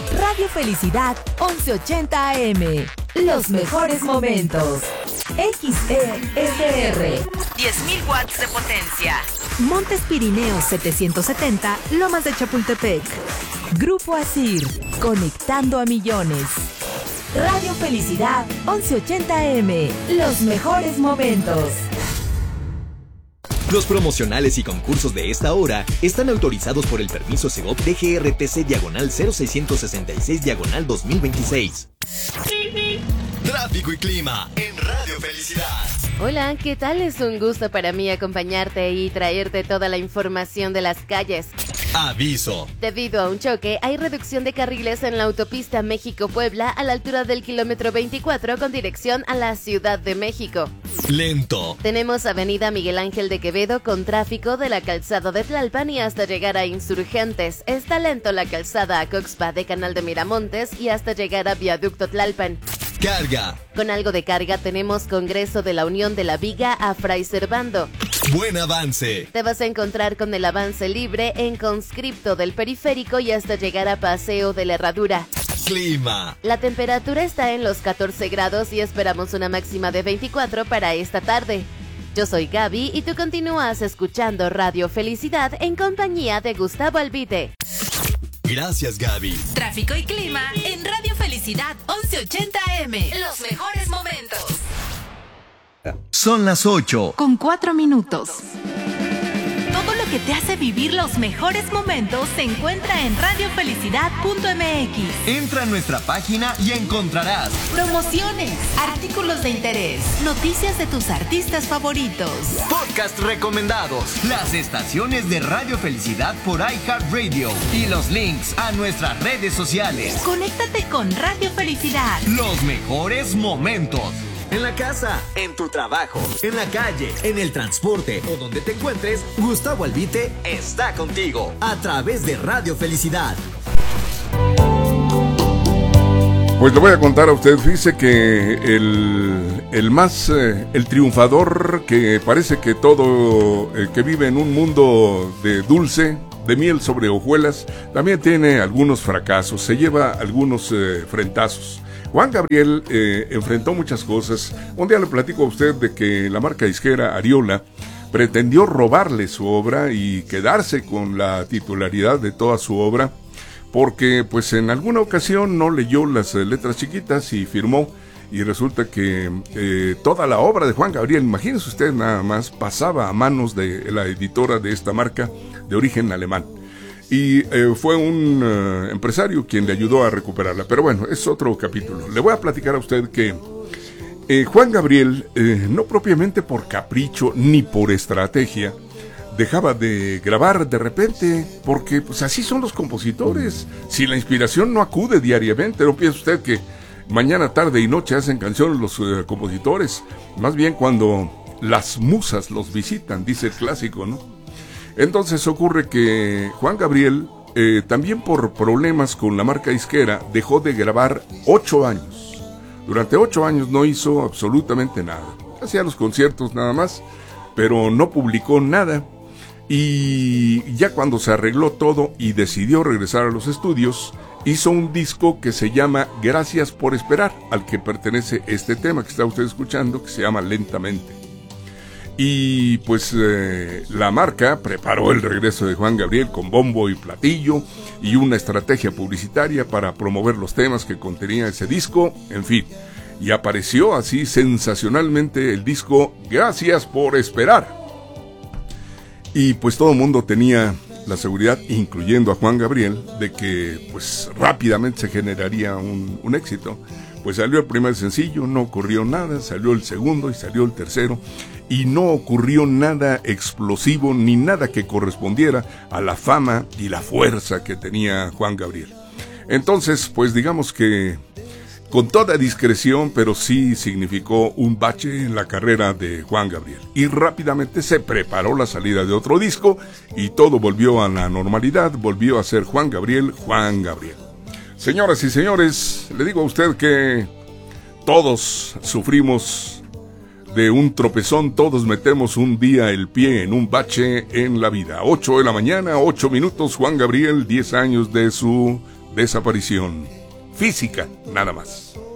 Radio Felicidad 1180 AM. Los mejores momentos. XESR. 10.000 watts de potencia. Montes Pirineos 770, Lomas de Chapultepec. Grupo Asir, conectando a millones. Radio Felicidad 1180 AM. Los mejores momentos. Los promocionales y concursos de esta hora están autorizados por el permiso Segov DGRTC/0666/2026. Tráfico y clima en Radio Felicidad. Hola, ¿qué tal? Es un gusto para mí acompañarte y traerte toda la información de las calles. Aviso. Debido a un choque, hay reducción de carriles en la autopista México-Puebla a la altura del kilómetro 24 con dirección a la Ciudad de México. Lento. Tenemos avenida Miguel Ángel de Quevedo con tráfico de la calzada de Tlalpan y hasta llegar a Insurgentes. Está lento la calzada a Coxpa de Canal de Miramontes y hasta llegar a Viaducto Tlalpan. Carga. Con algo de carga tenemos Congreso de la Unión de la Viga a Fray Servando. Buen avance. Te vas a encontrar con el avance libre en Conscripto del Periférico y hasta llegar a Paseo de la Herradura. Clima. La temperatura está en los 14 grados y esperamos una máxima de 24 para esta tarde. Yo soy Gaby y tú continúas escuchando Radio Felicidad en compañía de Gustavo Albite. Gracias, Gaby. Tráfico y clima en Radio Felicidad 1180 AM. Los mejores momentos. Son las 8. Con 4 minutos. Todo lo que te hace vivir los mejores momentos se encuentra en radiofelicidad.mx. Entra a nuestra página y encontrarás Promociones, artículos de interés, noticias de tus artistas favoritos, podcast recomendados, las estaciones de Radio Felicidad por iHeartRadio y los links a nuestras redes sociales. Conéctate con Radio Felicidad. Los mejores momentos. En la casa, en tu trabajo, en la calle, en el transporte o donde te encuentres, Gustavo Albite está contigo a través de Radio Felicidad. Pues le voy a contar a usted, fíjese que el triunfador, que parece que todo, que vive en un mundo de dulce, de miel sobre hojuelas, también tiene algunos fracasos, se lleva algunos frentazos. Juan Gabriel enfrentó muchas cosas. Un día le platico a usted de que la marca disquera Ariola pretendió robarle su obra y quedarse con la titularidad de toda su obra, porque pues en alguna ocasión no leyó las letras chiquitas y firmó, y resulta que toda la obra de Juan Gabriel, imagínese usted nada más, pasaba a manos de la editora de esta marca de origen alemán. Y fue un empresario quien le ayudó a recuperarla. Pero bueno, es otro capítulo. Le voy a platicar a usted que Juan Gabriel, no propiamente por capricho ni por estrategia, dejaba de grabar de repente, porque pues así son los compositores. Si la inspiración no acude diariamente, no piensa usted que mañana, tarde y noche hacen canciones los compositores. Más bien cuando las musas los visitan, dice el clásico, ¿no? Entonces ocurre que Juan Gabriel, también por problemas con la marca disquera, dejó de grabar 8 años. Durante 8 años no hizo absolutamente nada. Hacía los conciertos nada más, pero no publicó nada. Y ya cuando se arregló todo y decidió regresar a los estudios, hizo un disco que se llama Gracias por Esperar, al que pertenece este tema que está usted escuchando, que se llama Lentamente. Y pues la marca preparó el regreso de Juan Gabriel con bombo y platillo y una estrategia publicitaria para promover los temas que contenía ese disco, en fin. Y apareció así sensacionalmente el disco Gracias por Esperar. Y pues todo el mundo tenía la seguridad, incluyendo a Juan Gabriel, de que pues rápidamente se generaría un éxito. Pues salió el primer sencillo, no ocurrió nada, salió el segundo y salió el tercero, y no ocurrió nada explosivo ni nada que correspondiera a la fama y la fuerza que tenía Juan Gabriel. Entonces, pues digamos que con toda discreción, pero sí significó un bache en la carrera de Juan Gabriel. Y rápidamente se preparó la salida de otro disco y todo volvió a la normalidad, volvió a ser Juan Gabriel, Juan Gabriel. Señoras y señores, le digo a usted que todos sufrimos de un tropezón, todos metemos un día el pie en un bache en la vida. 8 de la mañana, 8 minutos, Juan Gabriel, 10 años de su desaparición física, nada más.